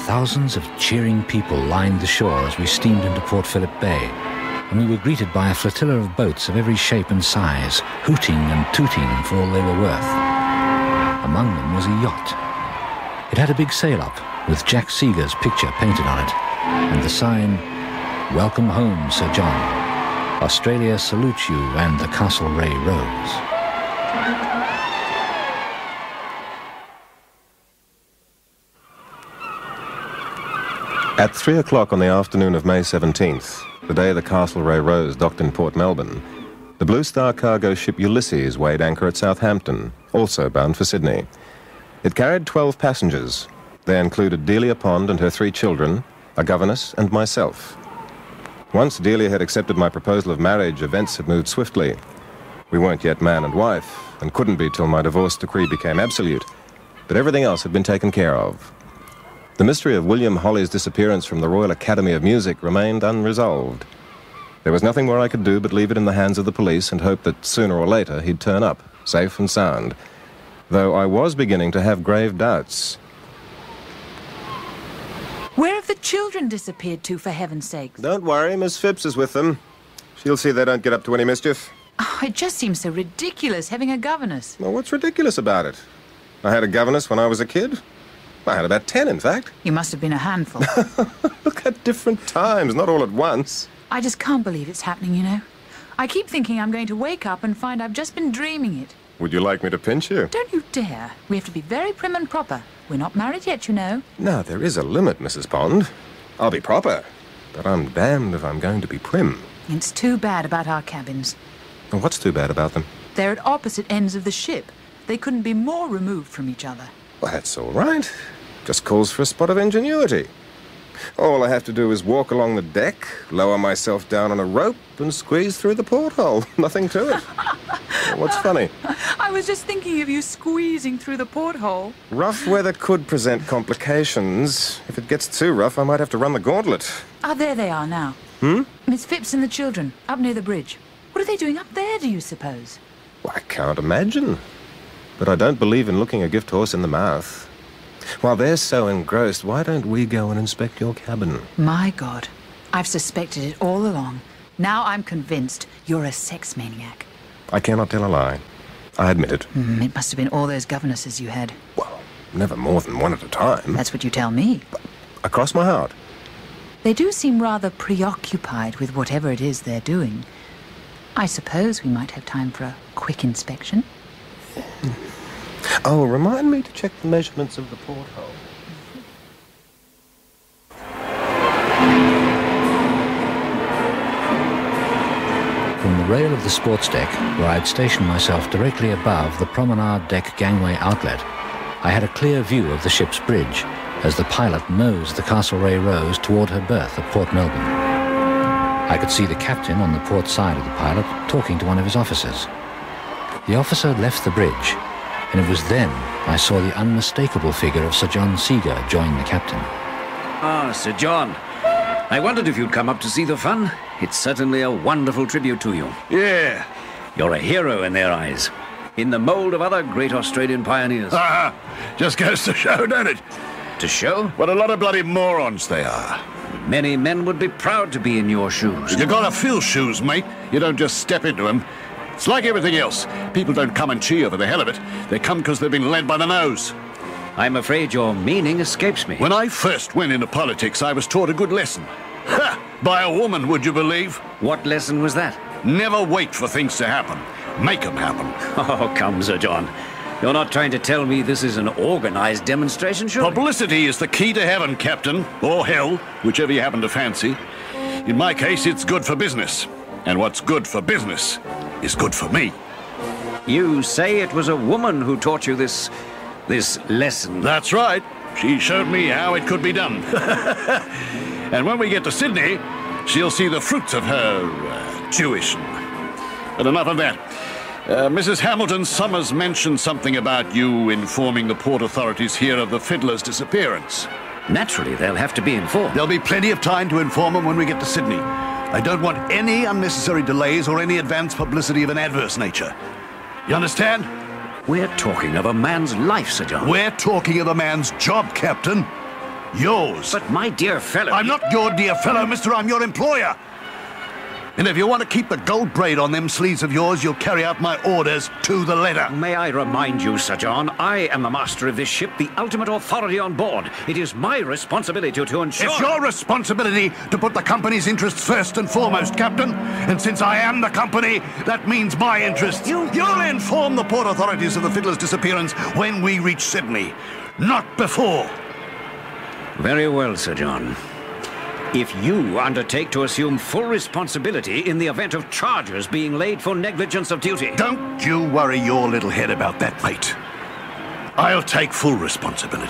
Thousands of cheering people lined the shore as we steamed into Port Phillip Bay, and we were greeted by a flotilla of boats of every shape and size, hooting and tooting for all they were worth. Among them was a yacht. It had a big sail-up with Jack Seeger's picture painted on it, and the sign, "Welcome home, Sir John. Australia salutes you and the Castlereagh Rose." At 3 o'clock on the afternoon of May 17th, the day the Castlereagh Rose docked in Port Melbourne, the Blue Star cargo ship Ulysses weighed anchor at Southampton, also bound for Sydney. It carried 12 passengers. They included Delia Pond and her 3 children, a governess, and myself. Once Delia had accepted my proposal of marriage, events had moved swiftly. We weren't yet man and wife, and couldn't be till my divorce decree became absolute, but everything else had been taken care of. The mystery of William Holly's disappearance from the Royal Academy of Music remained unresolved. There was nothing more I could do but leave it in the hands of the police and hope that sooner or later he'd turn up, safe and sound, though I was beginning to have grave doubts. Where have the children disappeared to, for heaven's sake? Don't worry, Miss Phipps is with them. She'll see they don't get up to any mischief. Oh, it just seems so ridiculous having a governess. Well, what's ridiculous about it? I had a governess when I was a kid. I had about 10, in fact. You must have been a handful. Look, at different times, not all at once. I just can't believe it's happening, you know. I keep thinking I'm going to wake up and find I've just been dreaming it. Would you like me to pinch you? Don't you dare. We have to be very prim and proper. We're not married yet, you know. No, there is a limit, Mrs. Pond. I'll be proper, but I'm damned if I'm going to be prim. It's too bad about our cabins. Well, what's too bad about them? They're at opposite ends of the ship. They couldn't be more removed from each other. Well, that's all right. Just calls for a spot of ingenuity. All I have to do is walk along the deck, lower myself down on a rope, and squeeze through the porthole. Nothing to it. What's funny? I was just thinking of you squeezing through the porthole. Rough weather could present complications. If it gets too rough, I might have to run the gauntlet. Ah, there they are now. Miss Phipps and the children, up near the bridge. What are they doing up there, do you suppose? Well, I can't imagine. But I don't believe in looking a gift horse in the mouth. While they're so engrossed, why don't we go and inspect your cabin? My God, I've suspected it all along. Now I'm convinced you're a sex maniac. I cannot tell a lie. I admit it. It must have been all those governesses you had. Well, never more than one at a time. That's what you tell me. Across my heart. They do seem rather preoccupied with whatever it is they're doing. I suppose we might have time for a quick inspection. Oh, remind me to check the measurements of the porthole. From the rail of the sports deck, where I'd stationed myself directly above the promenade deck gangway outlet, I had a clear view of the ship's bridge as the pilot nosed the Castlereagh Rose toward her berth at Port Melbourne. I could see the captain on the port side of the pilot talking to one of his officers. The officer left the bridge, and it was then I saw the unmistakable figure of Sir John Seeger join the captain. Ah, Sir John. I wondered if you'd come up to see the fun. It's certainly a wonderful tribute to you. Yeah. You're a hero in their eyes, in the mould of other great Australian pioneers. Just goes to show, don't it? To show? What a lot of bloody morons they are. Many men would be proud to be in your shoes. You gotta fill shoes, mate. You don't just step into them. It's like everything else. People don't come and cheer for the hell of it. They come because they've been led by the nose. I'm afraid your meaning escapes me. When I first went into politics, I was taught a good lesson. Ha! By a woman, would you believe? What lesson was that? Never wait for things to happen. Make them happen. Oh, come, Sir John. You're not trying to tell me this is an organized demonstration, surely? Publicity is the key to heaven, Captain. Or hell, whichever you happen to fancy. In my case, it's good for business. And what's good for business is good for me. You say it was a woman who taught you this lesson? That's right. She showed me how it could be done. And when we get to Sydney, she'll see the fruits of her tuition. But enough of that. Mrs. Hamilton Summers mentioned something about you informing the port authorities here of the fiddler's disappearance. Naturally, they'll have to be informed. There'll be plenty of time to inform them when we get to Sydney. I don't want any unnecessary delays or any advance publicity of an adverse nature. You understand? We're talking of a man's life, Sir John. We're talking of a man's job, Captain. Yours. But my dear fellow... I'm not your dear fellow, mister. I'm your employer. And if you want to keep the gold braid on them sleeves of yours, you'll carry out my orders to the letter. May I remind you, Sir John, I am the master of this ship, the ultimate authority on board. It is my responsibility to ensure... It's your responsibility to put the company's interests first and foremost, Captain. And since I am the company, that means my interests. You'll inform the port authorities of the Fiddler's disappearance when we reach Sydney. Not before. Very well, Sir John. If you undertake to assume full responsibility in the event of charges being laid for negligence of duty... Don't you worry your little head about that, mate. I'll take full responsibility.